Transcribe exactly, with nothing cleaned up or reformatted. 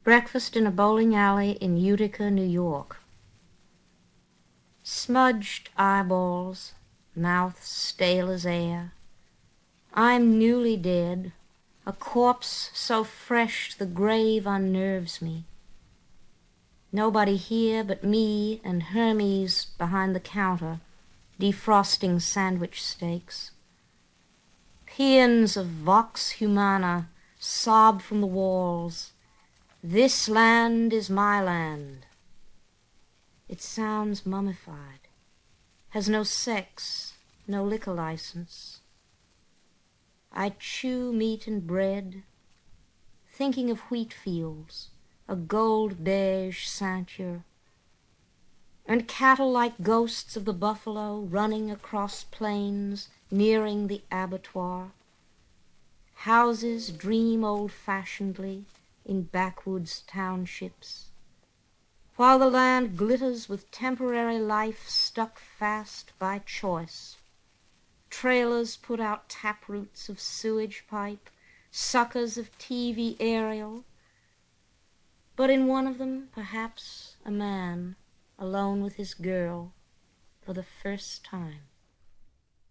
Breakfast in a bowling alley in Utica, New York. Smudged eyeballs, mouth stale as air. I'm newly dead, a corpse so fresh the grave unnerves me. Nobody here but me and Hermes behind the counter, defrosting sandwich steaks. Paeans of vox humana sob from the walls. This land is my land. It sounds mummified, has no sex, no liquor license. I chew meat and bread, thinking of wheat fields, a gold beige ceinture, and cattle like ghosts of the buffalo running across plains, nearing the abattoir. Houses dream old-fashionedly in backwoods townships, while the land glitters with temporary life stuck fast by choice. Trailers put out taproots of sewage pipe, suckers of T V aerial, but in one of them, perhaps, a man, alone with his girl, for the first time.